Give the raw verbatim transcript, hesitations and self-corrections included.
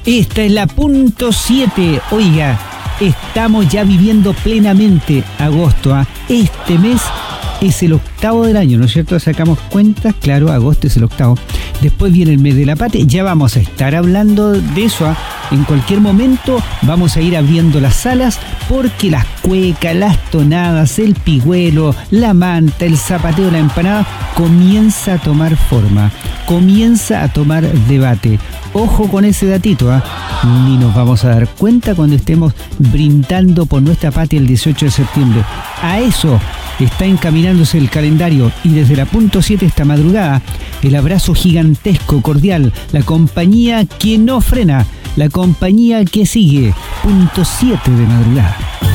Esta es la punto siete. Oiga, estamos ya viviendo plenamente agosto. ¿eh? Este mes es el octavo del año, ¿no es cierto? Sacamos cuentas, claro, agosto es el octavo. Después viene el mes de la patria, ya vamos a estar hablando de eso. ¿eh? En cualquier momento vamos a ir abriendo las salas porque las cuecas, las tonadas, el pigüelo, la manta, el zapateo, la empanada comienza a tomar forma, comienza a tomar debate. Ojo con ese datito, ¿eh? Ni nos vamos a dar cuenta cuando estemos brindando por nuestra patria el dieciocho de septiembre. A eso está encaminándose el calendario y desde la punto siete esta madrugada, el abrazo gigantesco, cordial, la compañía que no frena, la compañía que sigue, punto siete de madrugada.